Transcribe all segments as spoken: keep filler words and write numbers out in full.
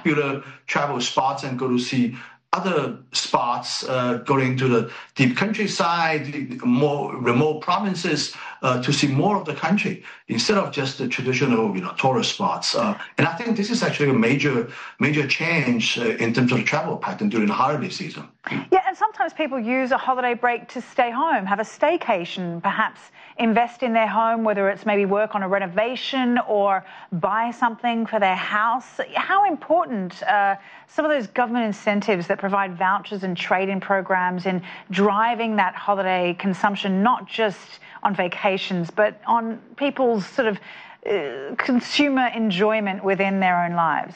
popular travel spots and go to see other spots, uh, going to the deep countryside, more remote provinces, uh, to see more of the country instead of just the traditional, you know, tourist spots. Uh, and I think this is actually a major, major change uh, in terms of the travel pattern during the holiday season. Yeah, and sometimes people use a holiday break to stay home, have a staycation, perhaps invest in their home, whether it's maybe work on a renovation or buy something for their house. How important uh, some of those government incentives that provide vouchers and trade-in programs in driving that holiday consumption, not just on vacations, but on people's sort of uh, consumer enjoyment within their own lives?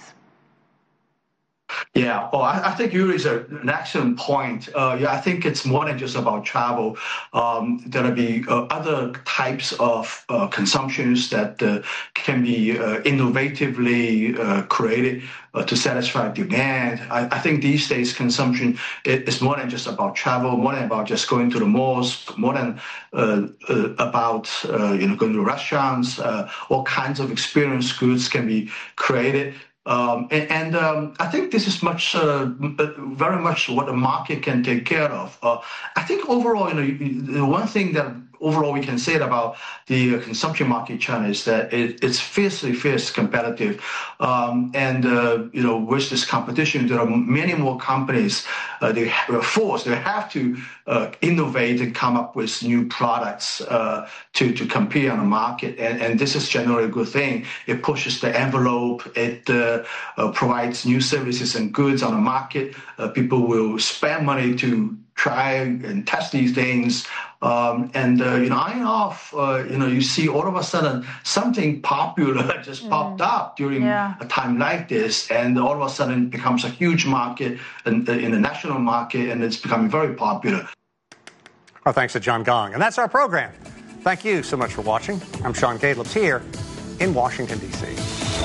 Yeah, well, I, I think you raise an excellent point. Uh, yeah, I think it's more than just about travel. Um, there'll be uh, other types of uh, consumptions that uh, can be uh, innovatively uh, created uh, to satisfy demand. I, I think these days consumption is more than just about travel, more than about just going to the malls, more than uh, uh, about uh, you know going to restaurants. Uh, all kinds of experience goods can be created. Um, and and um, I think this is much, uh, very much what the market can take care of. Uh, I think overall, you know, the one thing that overall we can say about the consumption market China is that it, it's fiercely, fierce competitive. Um, and, uh, you know, with this competition, there are many more companies, uh, they are forced, they have to uh, innovate and come up with new products uh, to, to compete on the market. And, and this is generally a good thing. It pushes the envelope. It uh, uh, provides new services and goods on the market. Uh, people will spend money to try and test these things. Um, and, uh, you know, on and off, uh, you know, you see all of a sudden something popular just mm. popped up during yeah. a time like this. And all of a sudden it becomes a huge market in, in the national market, and it's becoming very popular. Our thanks to John Gong. And that's our program. Thank you so much for watching. I'm Sean Caleb's here in Washington, D C